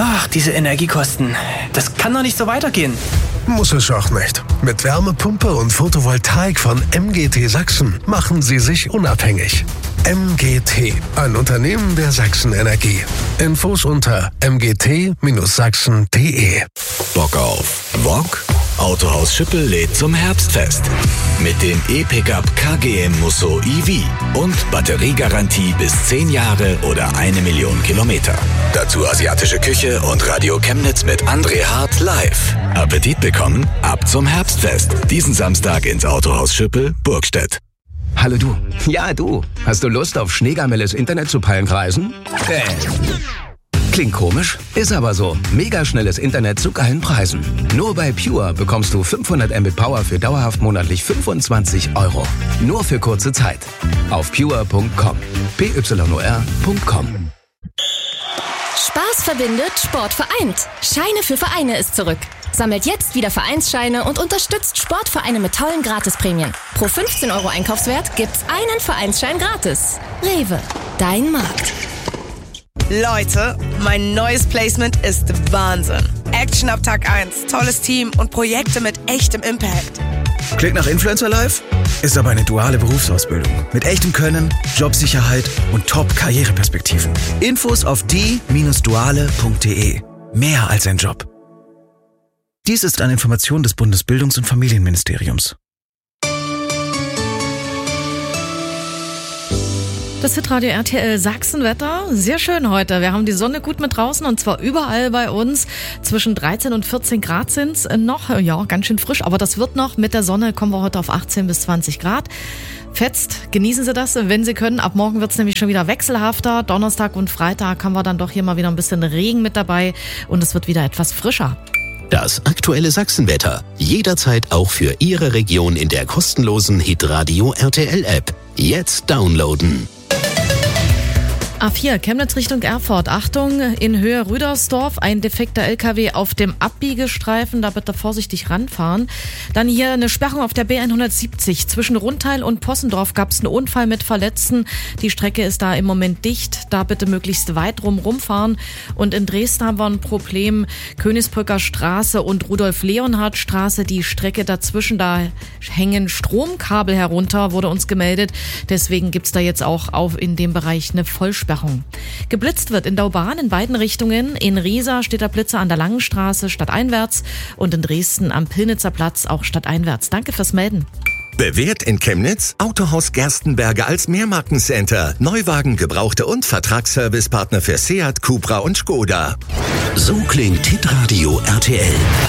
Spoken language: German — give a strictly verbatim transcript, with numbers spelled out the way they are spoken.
Ach, diese Energiekosten. Das kann doch nicht so weitergehen. Muss es auch nicht. Mit Wärmepumpe und Photovoltaik von M G T Sachsen machen Sie sich unabhängig. M G T, ein Unternehmen der Sachsen Energie. Infos unter m g t sachsen punkt d e. Bock auf Wok? Autohaus Schüppel lädt zum Herbstfest. Mit dem E-Pickup K G M Musso E V und Batteriegarantie bis zehn Jahre oder eine Million Kilometer. Dazu asiatische Küche und Radio Chemnitz mit André Hart live. Appetit bekommen? Ab zum Herbstfest. Diesen Samstag ins Autohaus Schüppel, Burgstedt. Hallo du. Ja, du. Hast du Lust auf schneegamelles Internet zu Pallenkreisen? Äh. Klingt komisch, ist aber so. Mega schnelles Internet zu geilen Preisen. Nur bei Pure bekommst du fünfhundert Mbit Power für dauerhaft monatlich fünfundzwanzig Euro. Nur für kurze Zeit. Auf pure punkt com. P Y O R punkt com. Spaß verbindet, Sport vereint. Scheine für Vereine ist zurück. Sammelt jetzt wieder Vereinsscheine und unterstützt Sportvereine mit tollen Gratisprämien. Pro fünfzehn Euro Einkaufswert gibt's einen Vereinsschein gratis. Rewe, dein Markt. Leute, mein neues Placement ist Wahnsinn. Action ab Tag eins, tolles Team und Projekte mit echtem Impact. Klingt nach Influencer Life? Ist aber eine duale Berufsausbildung. Mit echtem Können, Jobsicherheit und Top-Karriereperspektiven. Infos auf die Bindestrich duale punkt d e. Mehr als ein Job. Dies ist eine Information des Bundesbildungs- und Familienministeriums. Das Hitradio R T L Sachsenwetter, sehr schön heute. Wir haben die Sonne gut mit draußen und zwar überall bei uns. Zwischen dreizehn und vierzehn Grad sind's noch, ja, ganz schön frisch, aber das wird noch. Mit der Sonne kommen wir heute auf achtzehn bis zwanzig Grad. Fetzt, genießen Sie das, wenn Sie können. Ab morgen wird's nämlich schon wieder wechselhafter. Donnerstag und Freitag haben wir dann doch hier mal wieder ein bisschen Regen mit dabei und es wird wieder etwas frischer. Das aktuelle Sachsenwetter. Jederzeit auch für Ihre Region in der kostenlosen Hitradio R T L App. Jetzt downloaden. A vier, Chemnitz Richtung Erfurt. Achtung, in Höhe Rüdersdorf, ein defekter L K W auf dem Abbiegestreifen, da bitte vorsichtig ranfahren. Dann hier eine Sperrung auf der B hundertsiebzig. Zwischen Rundteil und Possendorf gab es einen Unfall mit Verletzten. Die Strecke ist da im Moment dicht, da bitte möglichst weit rum rumfahren. Und in Dresden haben wir ein Problem, Königsbrücker Straße und Rudolf-Leonhard-Straße, die Strecke dazwischen, da hängen Stromkabel herunter, wurde uns gemeldet. Deswegen gibt's da jetzt auch auf in dem Bereich eine Vollsperrung. Geblitzt wird in Daubahn in beiden Richtungen. In Riesa steht der Blitzer an der Langen Straße stadteinwärts und in Dresden am Pillnitzer Platz auch stadteinwärts. Danke fürs Melden. Bewährt in Chemnitz? Autohaus Gerstenberger als Mehrmarkencenter. Neuwagen, Gebrauchte und Vertragsservicepartner für Seat, Cupra und Skoda. So klingt Hitradio R T L.